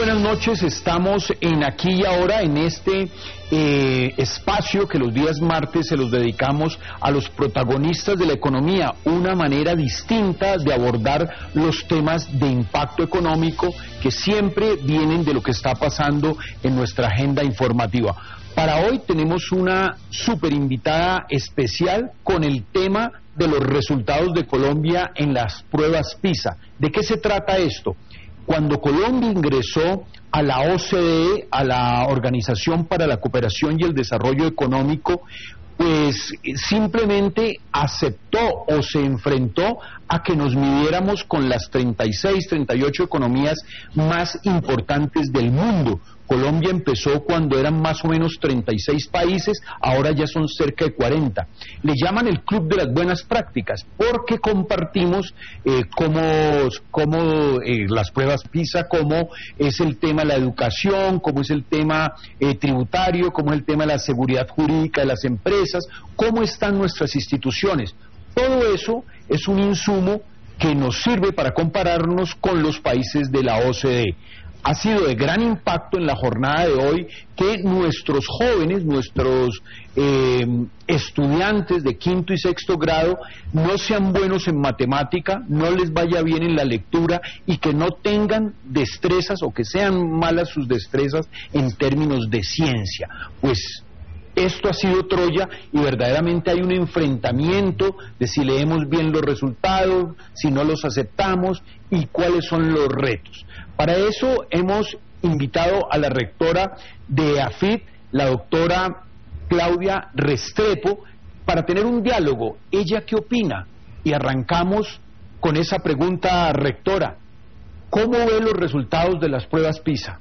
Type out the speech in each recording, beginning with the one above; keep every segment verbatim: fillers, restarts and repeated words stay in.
buenas noches, estamos en Aquí y Ahora, en este eh, espacio que los días martes se los dedicamos a los protagonistas de la economía, una manera distinta de abordar los temas de impacto económico que siempre vienen de lo que está pasando en nuestra agenda informativa. Para hoy tenemos una super invitada especial con el tema de los resultados de Colombia en las pruebas PISA. ¿De qué se trata esto? Cuando Colombia ingresó a la O C D E, a la Organización para la Cooperación y el Desarrollo Económico, pues simplemente aceptó o se enfrentó a que nos midiéramos con las treinta y seis, treinta y ocho economías más importantes del mundo. Colombia empezó cuando eran más o menos treinta y seis países, ahora ya son cerca de cuarenta. Le llaman el Club de las Buenas Prácticas, porque compartimos eh, cómo, cómo eh, las pruebas PISA, cómo es el tema de la educación, cómo es el tema eh, tributario, cómo es el tema de la seguridad jurídica de las empresas, cómo están nuestras instituciones. Todo eso es un insumo que nos sirve para compararnos con los países de la O C D E. Ha sido de gran impacto en la jornada de hoy que nuestros jóvenes, nuestros eh, estudiantes de quinto y sexto grado no sean buenos en matemática, no les vaya bien en la lectura y que no tengan destrezas o que sean malas sus destrezas en términos de ciencia. Pues esto ha sido Troya y verdaderamente hay un enfrentamiento de si leemos bien los resultados, si no los aceptamos y cuáles son los retos. Para eso hemos invitado a la rectora de AFIT, la doctora Claudia Restrepo, para tener un diálogo. ¿Ella qué opina? Y arrancamos con esa pregunta, rectora. ¿Cómo ve los resultados de las pruebas PISA?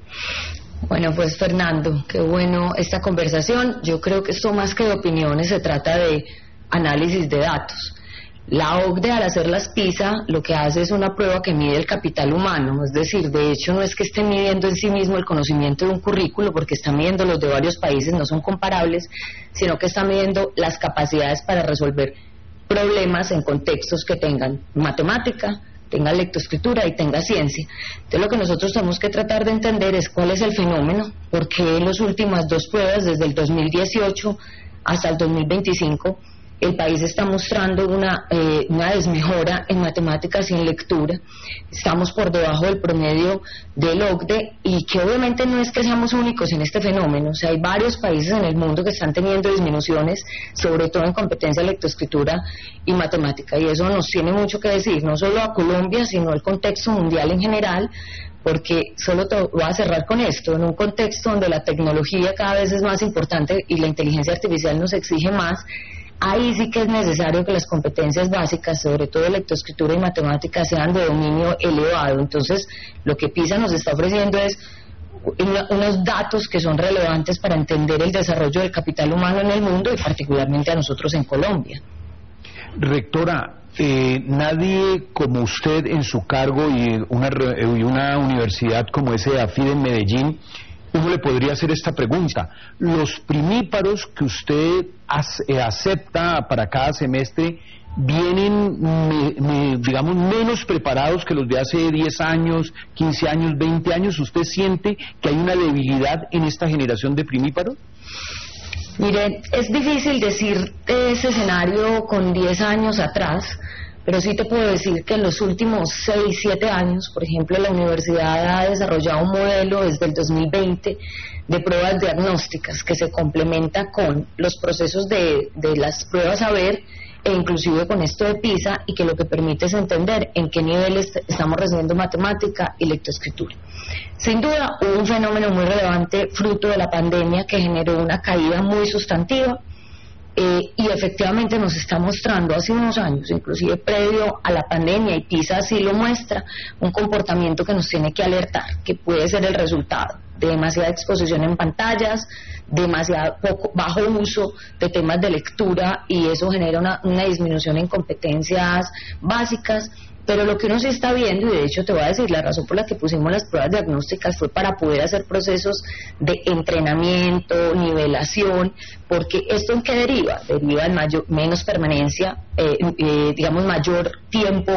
Bueno, pues Fernando, qué bueno esta conversación. Yo creo que esto más que de opiniones se trata de análisis de datos. La O C D E, al hacer las PISA, lo que hace es una prueba que mide el capital humano, es decir, de hecho no es que esté midiendo en sí mismo el conocimiento de un currículo, porque está midiendo los de varios países, no son comparables, sino que está midiendo las capacidades para resolver problemas en contextos que tengan matemática, tenga lectoescritura y tenga ciencia. Entonces lo que nosotros tenemos que tratar de entender es cuál es el fenómeno, porque en las últimas dos pruebas, desde el dos mil dieciocho hasta el dos mil veinticinco, el país está mostrando una, eh, una desmejora en matemáticas y en lectura. Estamos por debajo del promedio del O C D E y que obviamente no es que seamos únicos en este fenómeno. O sea, hay varios países en el mundo que están teniendo disminuciones, sobre todo en competencia de lectoescritura y matemática. Y eso nos tiene mucho que decir, no solo a Colombia, sino al contexto mundial en general, porque solo te voy a cerrar con esto, en un contexto donde la tecnología cada vez es más importante y la inteligencia artificial nos exige más. Ahí sí que es necesario que las competencias básicas, sobre todo de lectoescritura y matemáticas, sean de dominio elevado. Entonces, lo que PISA nos está ofreciendo es una, unos datos que son relevantes para entender el desarrollo del capital humano en el mundo y particularmente a nosotros en Colombia. Rectora, eh, nadie como usted en su cargo y una, y una universidad como ese de AFID en Medellín, uno le podría hacer esta pregunta. ¿Los primíparos que usted acepta para cada semestre vienen, me, me, digamos, menos preparados que los de hace diez años, quince años, veinte años? ¿Usted siente que hay una debilidad en esta generación de primíparos? Mire, es difícil decir ese escenario con diez años atrás, pero sí te puedo decir que en los últimos seis, siete años, por ejemplo, la universidad ha desarrollado un modelo desde el dos mil veinte de pruebas diagnósticas que se complementa con los procesos de, de las pruebas saber e inclusive con esto de PISA, y que lo que permite es entender en qué nivel est estamos recibiendo matemática y lectoescritura. Sin duda, hubo un fenómeno muy relevante fruto de la pandemia que generó una caída muy sustantiva. Eh, y efectivamente nos está mostrando hace unos años, inclusive previo a la pandemia, y PISA así lo muestra, un comportamiento que nos tiene que alertar, que puede ser el resultado de demasiada exposición en pantallas, demasiado poco, bajo uso de temas de lectura, y eso genera una, una disminución en competencias básicas. Pero lo que uno sí está viendo, y de hecho te voy a decir, la razón por la que pusimos las pruebas diagnósticas fue para poder hacer procesos de entrenamiento, nivelación, porque ¿esto en qué deriva? Deriva en mayor, menos permanencia, eh, eh, digamos mayor tiempo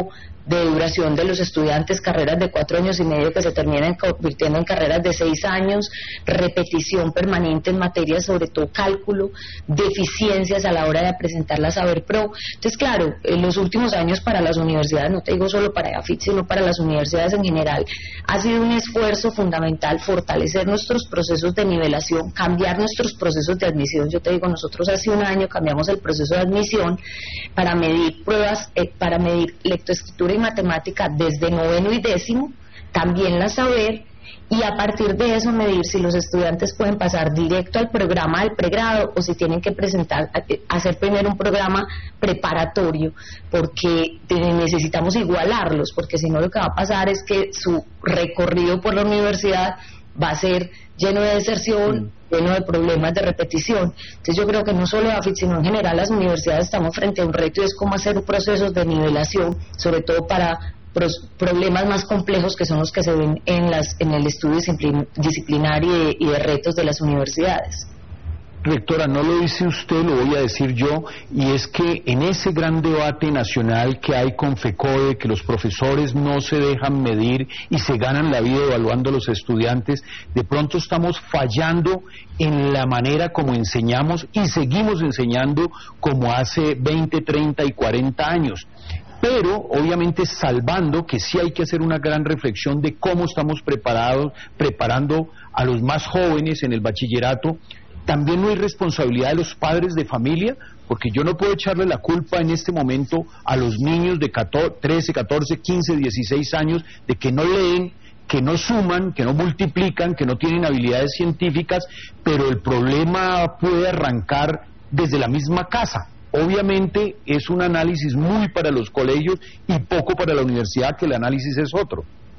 de duración de los estudiantes, carreras de cuatro años y medio que se terminan convirtiendo en carreras de seis años, repetición permanente en materias, sobre todo cálculo, deficiencias a la hora de presentar la Saber Pro. Entonces, claro, en los últimos años para las universidades, no te digo solo para EAFIT, sino para las universidades en general, ha sido un esfuerzo fundamental fortalecer nuestros procesos de nivelación, cambiar nuestros procesos de admisión. Yo te digo, nosotros hace un año cambiamos el proceso de admisión para medir pruebas, eh, para medir lectoescritura y matemática desde noveno y décimo, también la Saber, y a partir de eso medir si los estudiantes pueden pasar directo al programa del pregrado o si tienen que presentar, hacer primero un programa preparatorio, porque necesitamos igualarlos, porque si no lo que va a pasar es que su recorrido por la universidad va a ser lleno de deserción, lleno de problemas de repetición. Entonces yo creo que no solo EAFIT, sino en general las universidades estamos frente a un reto, y es cómo hacer procesos de nivelación, sobre todo para problemas más complejos que son los que se ven en las en el estudio disciplinario y de, y de retos de las universidades. Rectora, no lo dice usted, lo voy a decir yo, y es que en ese gran debate nacional que hay con FECODE, que los profesores no se dejan medir y se ganan la vida evaluando a los estudiantes, de pronto estamos fallando en la manera como enseñamos y seguimos enseñando como hace veinte, treinta y cuarenta años. Pero obviamente salvando que sí hay que hacer una gran reflexión de cómo estamos preparados, preparando a los más jóvenes en el bachillerato. También no hay responsabilidad de los padres de familia, porque yo no puedo echarle la culpa en este momento a los niños de trece, catorce, quince, dieciséis años de que no leen, que no suman, que no multiplican, que no tienen habilidades científicas, pero el problema puede arrancar desde la misma casa. Obviamente es un análisis muy para los colegios y poco para la universidad, que el análisis es otro.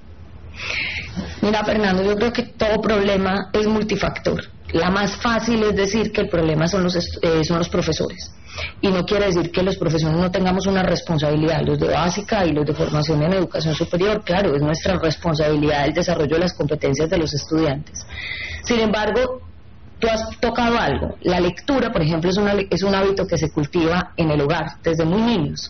Mira, Fernando, yo creo que todo problema es multifactor. La más fácil es decir que el problema son los, eh, son los profesores. Y no quiere decir que los profesores no tengamos una responsabilidad, los de básica y los de formación en educación superior. Claro, es nuestra responsabilidad el desarrollo de las competencias de los estudiantes. Sin embargo, tú has tocado algo. La lectura, por ejemplo, es, una, es un hábito que se cultiva en el hogar, desde muy niños.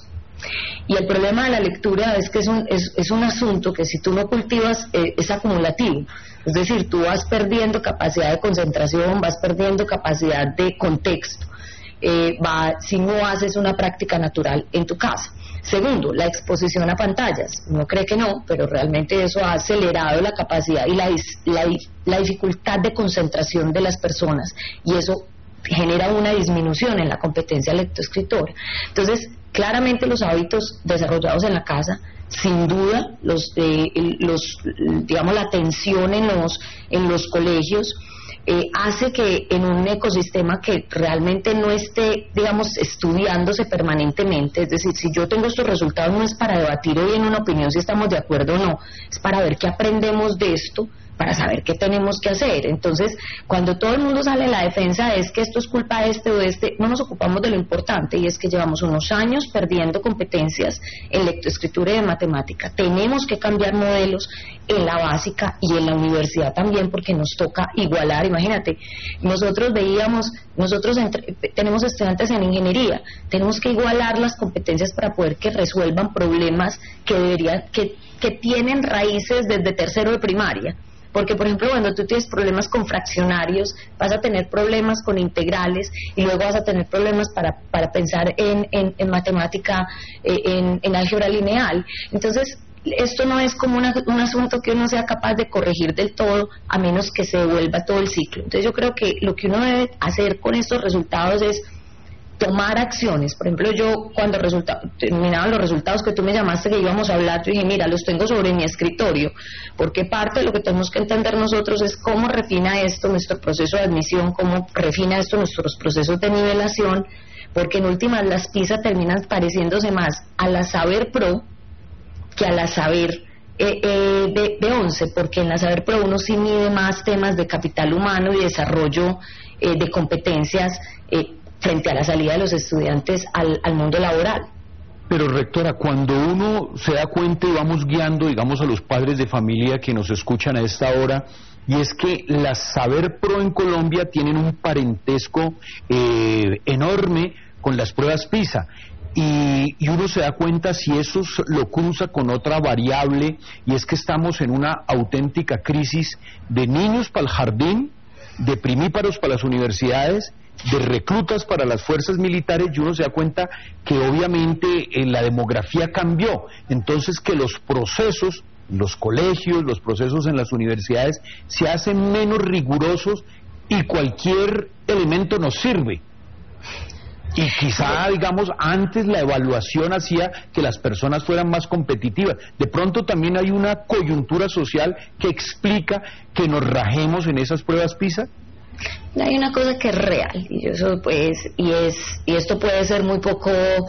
Y el problema de la lectura es que es un, es, es un asunto que si tú no cultivas eh, es acumulativo. Es decir, tú vas perdiendo capacidad de concentración, vas perdiendo capacidad de contexto. Eh, va, si no haces una práctica natural en tu casa. Segundo, la exposición a pantallas. Uno cree que no, pero realmente eso ha acelerado la capacidad y la, la, la dificultad de concentración de las personas, y eso genera una disminución en la competencia lectoescritora. Entonces, claramente los hábitos desarrollados en la casa, sin duda, los, eh, los digamos la atención en los en los colegios, Eh, hace que en un ecosistema que realmente no esté, digamos, estudiándose permanentemente, es decir, si yo tengo estos resultados no es para debatir hoy en una opinión si estamos de acuerdo o no, es para ver qué aprendemos de esto, para saber qué tenemos que hacer. Entonces, cuando todo el mundo sale a la defensa es que esto es culpa de este o de este, no nos ocupamos de lo importante, y es que llevamos unos años perdiendo competencias en lectoescritura y de matemática. Tenemos que cambiar modelos en la básica y en la universidad también, porque nos toca igualar. Imagínate, nosotros veíamos, nosotros entre, tenemos estudiantes en ingeniería, tenemos que igualar las competencias para poder que resuelvan problemas que deberían, que, que tienen raíces desde tercero de primaria. Porque, por ejemplo, cuando tú tienes problemas con fraccionarios, vas a tener problemas con integrales, y luego vas a tener problemas para, para pensar en, en, en matemática, eh, en, en álgebra lineal. Entonces, esto no es como una, un asunto que uno sea capaz de corregir del todo, a menos que se devuelva todo el ciclo. Entonces, yo creo que lo que uno debe hacer con estos resultados es tomar acciones. Por ejemplo, yo cuando resulta, terminaban los resultados que tú me llamaste que íbamos a hablar, yo dije, mira, los tengo sobre mi escritorio, porque parte de lo que tenemos que entender nosotros es cómo refina esto nuestro proceso de admisión, cómo refina esto nuestros procesos de nivelación, porque en últimas las PISA terminan pareciéndose más a la Saber Pro que a la Saber eh, eh, de, de once, porque en la Saber Pro uno sí mide más temas de capital humano y desarrollo eh, de competencias eh, frente a la salida de los estudiantes al, al mundo laboral. Pero, rectora, cuando uno se da cuenta y vamos guiando, digamos, a los padres de familia que nos escuchan a esta hora, y es que las Saber Pro en Colombia tienen un parentesco eh, enorme con las pruebas PISA. y, y uno se da cuenta si eso lo cruza con otra variable, y es que estamos en una auténtica crisis de niños para el jardín, de primíparos para las universidades, de reclutas para las fuerzas militares, y uno se da cuenta que obviamente eh, la demografía cambió, entonces que los procesos, los colegios, los procesos en las universidades se hacen menos rigurosos y cualquier elemento nos sirve. Y quizá, digamos, antes la evaluación hacía que las personas fueran más competitivas. De pronto también hay una coyuntura social que explica que nos rajemos en esas pruebas PISA. Hay una cosa que es real, y eso pues, y es, y esto puede ser muy poco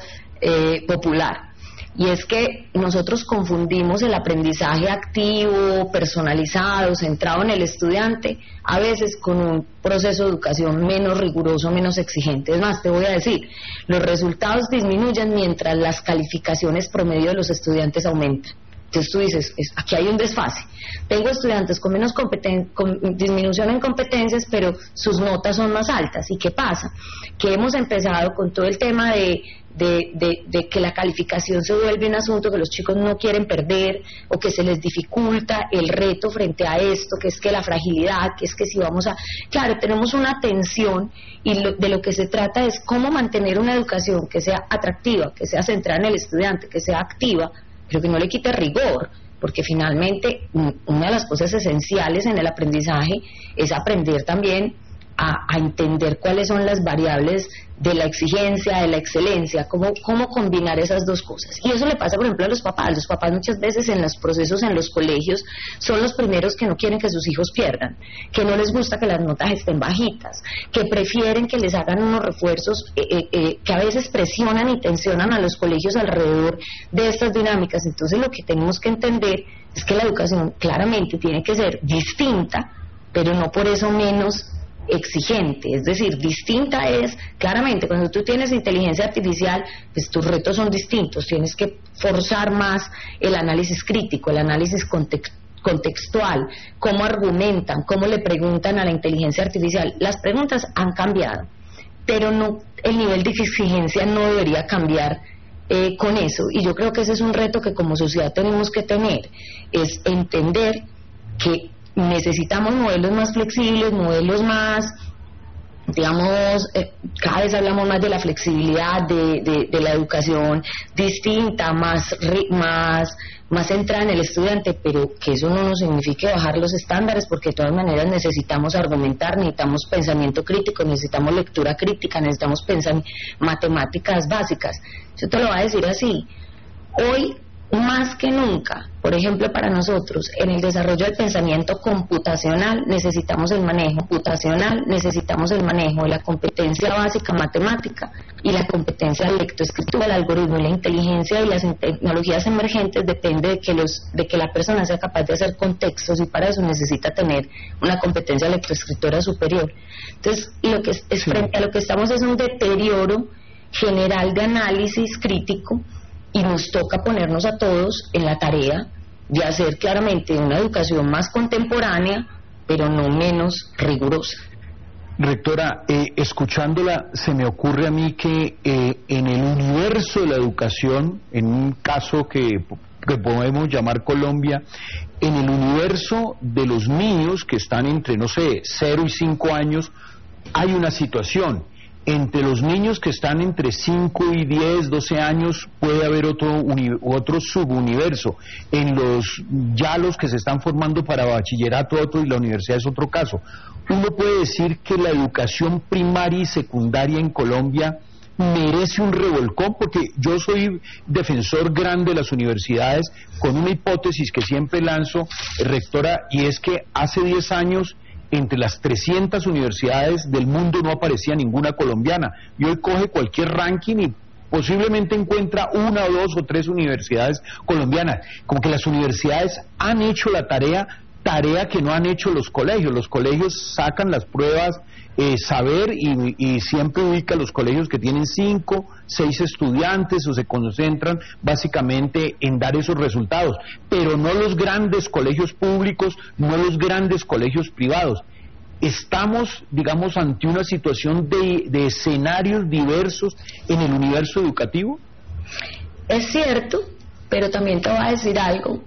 eh, popular, y es que nosotros confundimos el aprendizaje activo, personalizado, centrado en el estudiante, a veces con un proceso de educación menos riguroso, menos exigente. Es más, te voy a decir, los resultados disminuyen mientras las calificaciones promedio de los estudiantes aumentan. Entonces tú dices, es, aquí hay un desfase. Tengo estudiantes con menos competen con disminución en competencias, pero sus notas son más altas. ¿Y qué pasa? Que hemos empezado con todo el tema de, de, de, de que la calificación se vuelve un asunto que los chicos no quieren perder, o que se les dificulta el reto frente a esto, que es que la fragilidad, que es que si vamos a... Claro, tenemos una tensión, y lo, de lo que se trata es cómo mantener una educación que sea atractiva, que sea centrada en el estudiante, que sea activa, pero que no le quite rigor, porque finalmente una de las cosas esenciales en el aprendizaje es aprender también a, a entender cuáles son las variables de la exigencia, de la excelencia, cómo, cómo combinar esas dos cosas. Y eso le pasa, por ejemplo, a los papás. Los papás muchas veces en los procesos en los colegios son los primeros que no quieren que sus hijos pierdan, que no les gusta que las notas estén bajitas, que prefieren que les hagan unos refuerzos eh, eh, eh, que a veces presionan y tensionan a los colegios alrededor de estas dinámicas. Entonces lo que tenemos que entender es que la educación claramente tiene que ser distinta, pero no por eso menos exigente. Es decir, distinta es, claramente, cuando tú tienes inteligencia artificial, pues tus retos son distintos, tienes que forzar más el análisis crítico, el análisis context contextual, cómo argumentan, cómo le preguntan a la inteligencia artificial. Las preguntas han cambiado, pero no, el nivel de exigencia no debería cambiar eh, con eso, y yo creo que ese es un reto que como sociedad tenemos que tener, es entender que necesitamos modelos más flexibles, modelos más, digamos, eh, cada vez hablamos más de la flexibilidad, de, de, de la educación distinta, más, más, más centrada en el estudiante, pero que eso no nos signifique bajar los estándares, porque de todas maneras necesitamos argumentar, necesitamos pensamiento crítico, necesitamos lectura crítica, necesitamos pensar matemáticas básicas. Yo te lo voy a decir así, hoy más que nunca, por ejemplo, para nosotros, en el desarrollo del pensamiento computacional necesitamos el manejo computacional, necesitamos el manejo de la competencia básica matemática y la competencia de lectoescritura, el algoritmo y la inteligencia y las tecnologías emergentes depende de que los de que la persona sea capaz de hacer contextos, y para eso necesita tener una competencia lectoescritora superior. Entonces, lo que es, es frente a lo que estamos es un deterioro general de análisis crítico, y nos toca ponernos a todos en la tarea de hacer claramente una educación más contemporánea, pero no menos rigurosa. Rectora, eh, escuchándola, se me ocurre a mí que eh, en el universo de la educación, en un caso que, que podemos llamar Colombia, en el universo de los niños que están entre, no sé, cero y cinco años, hay una situación. Entre los niños que están entre cinco y diez, doce años puede haber otro, otro subuniverso. En los ya los que se están formando para bachillerato otro, y la universidad es otro caso. Uno puede decir que la educación primaria y secundaria en Colombia merece un revolcón, porque yo soy defensor grande de las universidades, con una hipótesis que siempre lanzo, rectora, y es que hace diez años entre las trescientas universidades del mundo no aparecía ninguna colombiana, y hoy coge cualquier ranking y posiblemente encuentra una o dos o tres universidades colombianas. Como que las universidades han hecho la tarea, tarea que no han hecho los colegios. Los colegios sacan las pruebas eh, saber y, y siempre ubica los colegios que tienen cinco, seis estudiantes, o se concentran básicamente en dar esos resultados, pero no los grandes colegios públicos, no los grandes colegios privados. Estamos, digamos, ante una situación de, de escenarios diversos en el universo educativo. Es cierto, pero también te voy a decir algo.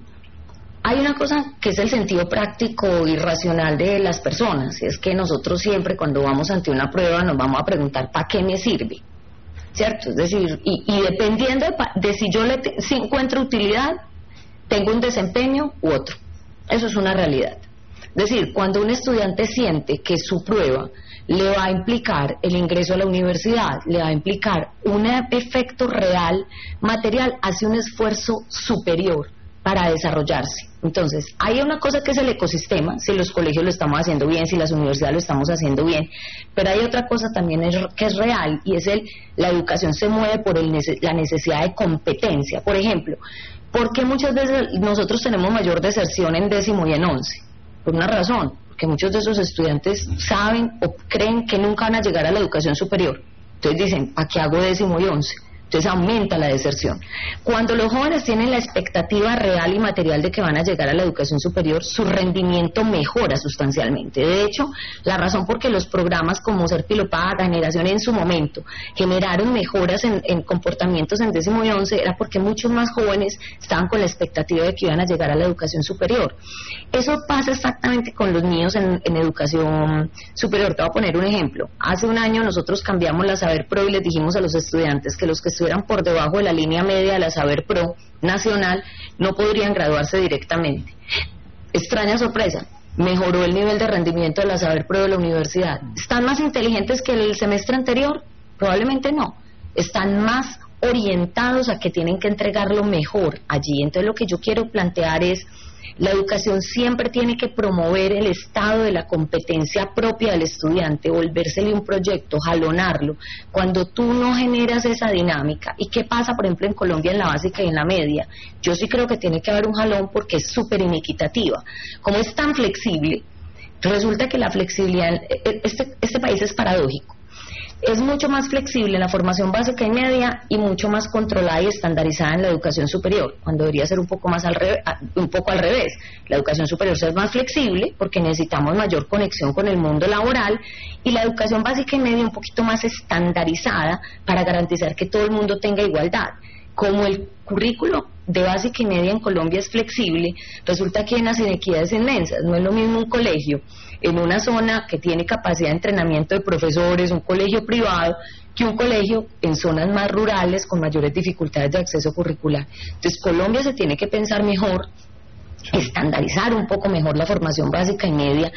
Hay una cosa que es el sentido práctico y racional de las personas, y es que nosotros siempre cuando vamos ante una prueba nos vamos a preguntar ¿para qué me sirve? ¿Cierto? Es decir, y, y dependiendo de, de si yo le si encuentro utilidad, tengo un desempeño u otro. Eso es una realidad. Es decir, cuando un estudiante siente que su prueba le va a implicar el ingreso a la universidad, le va a implicar un efecto real, material, hace un esfuerzo superior para desarrollarse. Entonces, hay una cosa que es el ecosistema, si los colegios lo estamos haciendo bien, si las universidades lo estamos haciendo bien, pero hay otra cosa también es, que es real, y es el la educación se mueve por el, la necesidad de competencia. Por ejemplo, ¿por qué muchas veces nosotros tenemos mayor deserción en décimo y en once? Por una razón, porque muchos de esos estudiantes saben o creen que nunca van a llegar a la educación superior. Entonces dicen, ¿a qué hago décimo y once? Entonces aumenta la deserción. Cuando los jóvenes tienen la expectativa real y material de que van a llegar a la educación superior, su rendimiento mejora sustancialmente. De hecho, la razón por que los programas como Ser Pilopaga, Generación en su momento, generaron mejoras en, en comportamientos en décimo y once, era porque muchos más jóvenes estaban con la expectativa de que iban a llegar a la educación superior. Eso pasa exactamente con los niños en, en educación superior. Te voy a poner un ejemplo. Hace un año nosotros cambiamos la Saber Pro y les dijimos a los estudiantes que los que estuvieran por debajo de la línea media de la Saber Pro nacional no podrían graduarse directamente. Extraña sorpresa, mejoró el nivel de rendimiento de la Saber Pro de la universidad. ¿Están más inteligentes que el semestre anterior? Probablemente no. Están más orientados a que tienen que entregarlo mejor allí. Entonces lo que yo quiero plantear es, la educación siempre tiene que promover el estado de la competencia propia del estudiante, volvérsele un proyecto, jalonarlo. Cuando tú no generas esa dinámica, ¿y qué pasa, por ejemplo, en Colombia en la básica y en la media? Yo sí creo que tiene que haber un jalón porque es súper inequitativa. Como es tan flexible, resulta que la flexibilidad, este, este país es paradójico. Es mucho más flexible en la formación básica y media y mucho más controlada y estandarizada en la educación superior, cuando debería ser un poco más al revés, un poco al revés. La educación superior es más flexible porque necesitamos mayor conexión con el mundo laboral, y la educación básica y media un poquito más estandarizada para garantizar que todo el mundo tenga igualdad. Como el currículo de básica y media en Colombia es flexible, resulta que hay unas inequidades inmensas. No es lo mismo un colegio en una zona que tiene capacidad de entrenamiento de profesores, un colegio privado, que un colegio en zonas más rurales con mayores dificultades de acceso curricular. Entonces Colombia se tiene que pensar mejor, estandarizar un poco mejor la formación básica y media.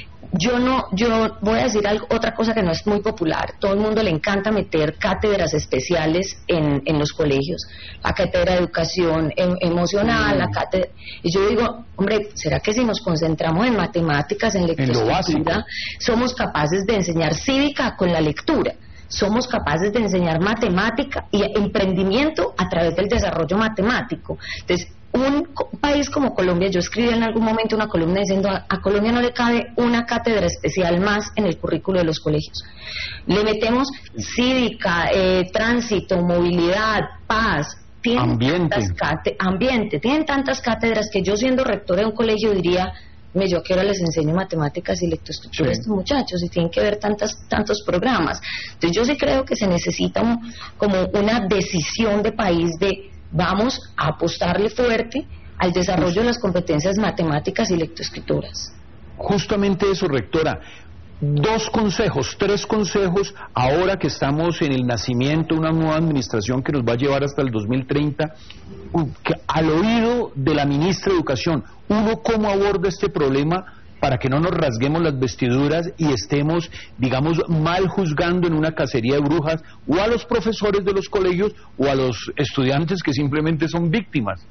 Yo no, yo voy a decir algo, otra cosa que no es muy popular. Todo el mundo le encanta meter cátedras especiales en, en los colegios, la cátedra de educación em, emocional, mm. la cátedra, y yo digo, hombre, ¿será que si nos concentramos en matemáticas, en lectoescritura, somos capaces de enseñar cívica con la lectura? Somos capaces de enseñar matemática y emprendimiento a través del desarrollo matemático. Entonces, un país como Colombia, yo escribí en algún momento una columna diciendo a, a Colombia no le cabe una cátedra especial más en el currículo de los colegios. Le metemos cívica, eh, tránsito, movilidad, paz, tienen ambiente. Tantas cate, ambiente, tienen tantas cátedras que yo, siendo rectora de un colegio, diría, me yo que ahora les enseño matemáticas y lectoescritura a estos muchachos, y tienen que ver tantas, tantos programas. Entonces yo sí creo que se necesita un, como una decisión de país de vamos a apostarle fuerte al desarrollo de las competencias matemáticas y lectoescrituras. Justamente eso, rectora. Dos consejos, tres consejos, ahora que estamos en el nacimiento de una nueva administración que nos va a llevar hasta el dos mil treinta, al oído de la ministra de Educación. Uno, ¿cómo aborda este problema para que no nos rasguemos las vestiduras y estemos, digamos, mal juzgando en una cacería de brujas o a los profesores de los colegios o a los estudiantes que simplemente son víctimas?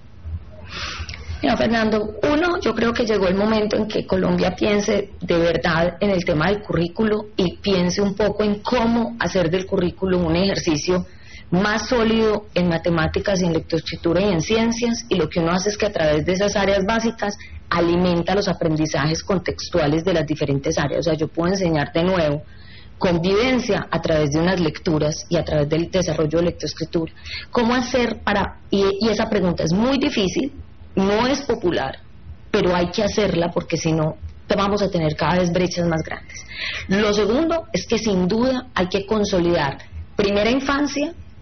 Mira, Fernando, uno, yo creo que llegó el momento en que Colombia piense de verdad en el tema del currículo y piense un poco en cómo hacer del currículo un ejercicio más sólido en matemáticas, en lectoescritura y en ciencias, y lo que uno hace es que a través de esas áreas básicas alimenta los aprendizajes contextuales de las diferentes áreas. O sea, yo puedo enseñar de nuevo convivencia a través de unas lecturas y a través del desarrollo de lectoescritura. ¿Cómo hacer para...? Y, y esa pregunta es muy difícil, no es popular, pero hay que hacerla porque si no vamos a tener cada vez brechas más grandes. Lo segundo es que sin duda hay que consolidar primera infancia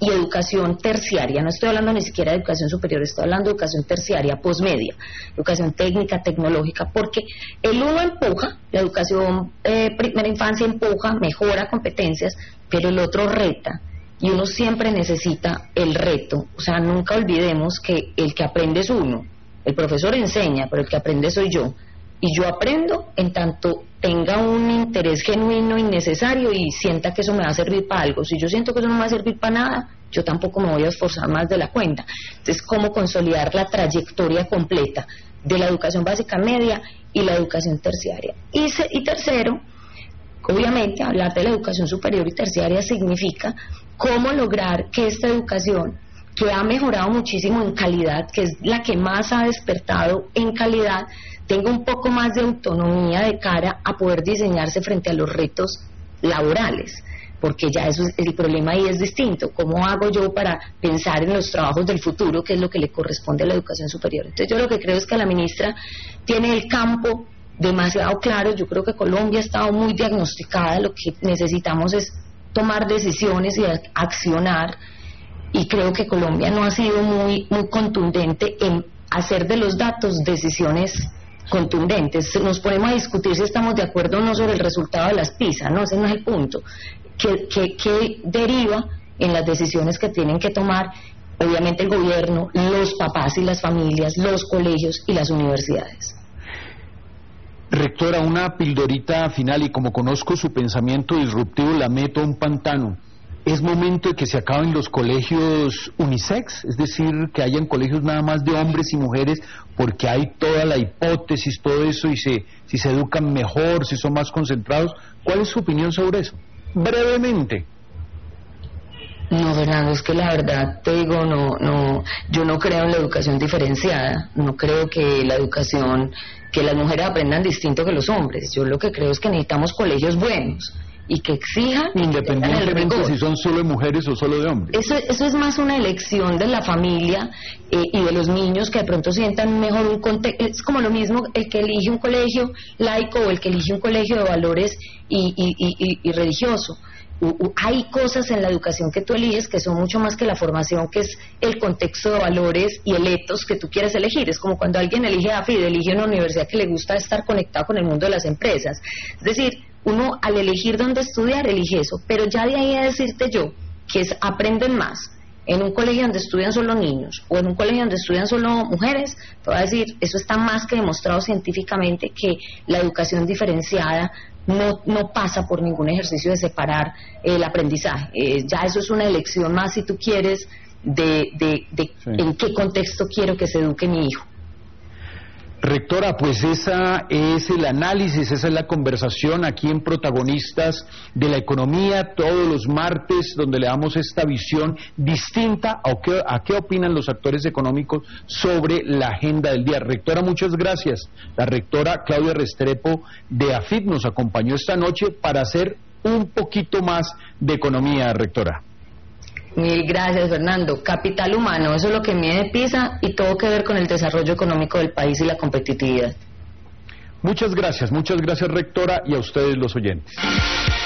y educación terciaria. No estoy hablando ni siquiera de educación superior, estoy hablando de educación terciaria, posmedia, educación técnica, tecnológica, porque el uno empuja, la educación eh, primera infancia empuja, mejora competencias, pero el otro reta, y uno siempre necesita el reto. O sea, nunca olvidemos que el que aprende es uno, el profesor enseña, pero el que aprende soy yo. Y yo aprendo en tanto tenga un interés genuino y necesario y sienta que eso me va a servir para algo. Si yo siento que eso no me va a servir para nada, yo tampoco me voy a esforzar más de la cuenta. Entonces, ¿cómo consolidar la trayectoria completa de la educación básica media y la educación terciaria? Y, se, y tercero, obviamente, hablar de la educación superior y terciaria significa cómo lograr que esta educación, que ha mejorado muchísimo en calidad, que es la que más ha despertado en calidad, tenga un poco más de autonomía de cara a poder diseñarse frente a los retos laborales, porque ya eso es, el problema ahí es distinto. ¿Cómo hago yo para pensar en los trabajos del futuro, que es lo que le corresponde a la educación superior? Entonces yo lo que creo es que la ministra tiene el campo demasiado claro. Yo creo que Colombia ha estado muy diagnosticada, lo que necesitamos es tomar decisiones y accionar, y creo que Colombia no ha sido muy, muy contundente en hacer de los datos decisiones contundentes. Nos ponemos a discutir si estamos de acuerdo o no sobre el resultado de las PISA, no, ese no es el punto. ¿Qué, qué, qué deriva en las decisiones que tienen que tomar, obviamente, el gobierno, los papás y las familias, los colegios y las universidades? Rectora, una pildorita final, y como conozco su pensamiento disruptivo, la meto a un pantano. ¿Es momento de que se acaben los colegios unisex? Es decir, que hayan colegios nada más de hombres y mujeres, porque hay toda la hipótesis, todo eso, y se, si se educan mejor, si son más concentrados. ¿Cuál es su opinión sobre eso? Brevemente. No, Fernando, es que la verdad te digo, no, no, yo no creo en la educación diferenciada, no creo que la educación, que las mujeres aprendan distinto que los hombres. Yo lo que creo es que necesitamos colegios buenos y que exijan, independientemente de si son solo de mujeres o solo de hombres. Eso, eso es más una elección de la familia eh, y de los niños, que de pronto sientan mejor un contexto. Es como lo mismo el que elige un colegio laico o el que elige un colegio de valores y, y, y, y religioso. U, u, hay cosas en la educación que tú eliges que son mucho más que la formación, que es el contexto de valores y el etos que tú quieres elegir. Es como cuando alguien elige a FIDE, elige una universidad que le gusta estar conectado con el mundo de las empresas. Es decir, uno al elegir dónde estudiar elige eso, pero ya de ahí a decirte yo que es, aprenden más en un colegio donde estudian solo niños o en un colegio donde estudian solo mujeres, te voy a decir, eso está más que demostrado científicamente, que la educación diferenciada no, no pasa por ningún ejercicio de separar el aprendizaje. Eh, ya eso es una elección más, si tú quieres, de, de, de sí. en qué contexto quiero que se eduque mi hijo. Rectora, pues esa es el análisis, esa es la conversación aquí en Protagonistas de la Economía, todos los martes, donde le damos esta visión distinta a qué, a qué opinan los actores económicos sobre la agenda del día. Rectora, muchas gracias. La rectora Claudia Restrepo de AFIP nos acompañó esta noche para hacer un poquito más de economía, rectora. Mil gracias, Fernando. Capital humano, eso es lo que mide PISA y todo que ver con el desarrollo económico del país y la competitividad. Muchas gracias, muchas gracias, rectora, y a ustedes los oyentes.